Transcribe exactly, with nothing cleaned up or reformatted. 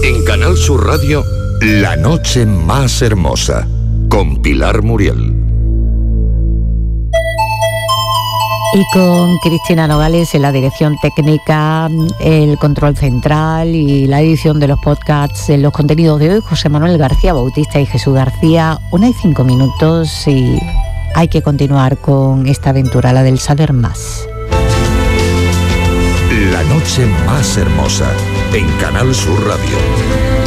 En Canal Sur Radio, La noche más hermosa, con Pilar Muriel. Y con Cristina Nogales en la dirección técnica, el control central y la edición de los podcasts, en los contenidos de hoy, José Manuel García Bautista y Jesús García. Una y cinco minutos y hay que continuar con esta aventura, la del saber más. La noche más hermosa, en Canal Sur Radio.